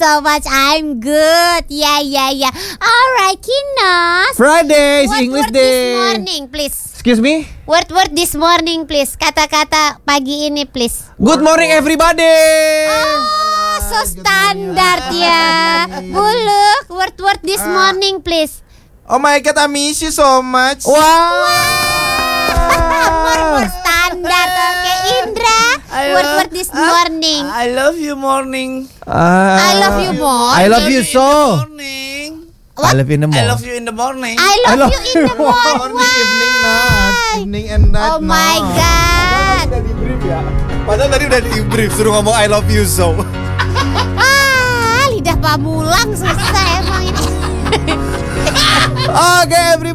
so much. I'm good. Yeah. Alright, Kinos. Friday is English Word day. this morning, please. Excuse me? Word this morning, please. Kata-kata pagi ini, please. Good morning everybody. Oh, so standard ya. Buluk, word this morning, please. Oh my god, I miss you so much. Wow. More standar. Oke, Indra. Word this morning. I love you morning. I love you more. I love you so. Morning. I love you in the I morning. love you in the morning. I love you in the morning. Morning, evening, night. Evening and night. Oh my god. Udah di brief ya. Padahal tadi udah di brief suruh ngomong I love you so. Lidah pamulang susah emang ini. Okay, everybody.